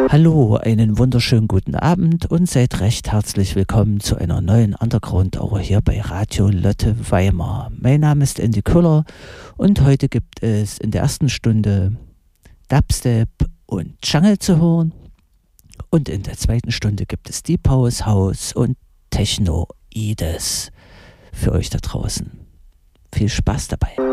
Hallo, einen wunderschönen guten Abend und seid recht herzlich willkommen zu einer neuen Underground Hour hier bei Radio Lotte Weimar. Mein Name ist Andy Köhler und heute gibt es in der ersten Stunde Dubstep und Jungle zu hören und in der zweiten Stunde gibt es Deep House, House und Techno-Ides für euch da draußen. Viel Spaß dabei.